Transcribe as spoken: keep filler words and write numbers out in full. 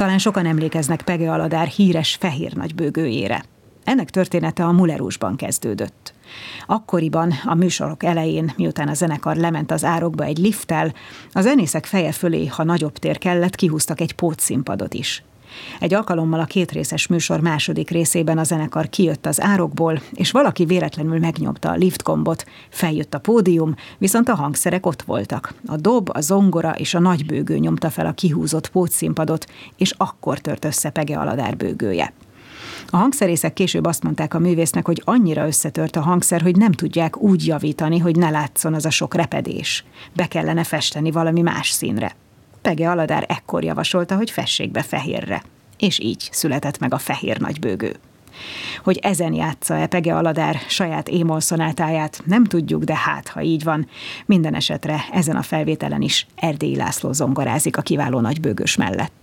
Talán sokan emlékeznek Pege Aladár híres fehér nagybőgőjére. Ennek története a Mulerusban kezdődött. Akkoriban, a műsorok elején, miután a zenekar lement az árokba egy lifttel, a zenészek feje fölé, ha nagyobb tér kellett, kihúztak egy pótszínpadot is. Egy alkalommal a kétrészes műsor második részében a zenekar kijött az árokból, és valaki véletlenül megnyomta a lift gombot, feljött a pódium, viszont a hangszerek ott voltak. A dob, a zongora és a nagybőgő nyomta fel a kihúzott pótszínpadot, és akkor tört össze Pege Aladár bőgője. A hangszerészek később azt mondták a művésznek, hogy annyira összetört a hangszer, hogy nem tudják úgy javítani, hogy ne látszon az a sok repedés. Be kellene festeni valami más színre. Pege Aladár ekkor javasolta, hogy fessék be fehérre. És így született meg a fehér nagybőgő. Hogy ezen játsza-e Pege Aladár saját émol szonátáját, nem tudjuk, de hát, ha így van, minden esetre ezen a felvételen is Erdélyi László zongorázik a kiváló nagybőgős mellett.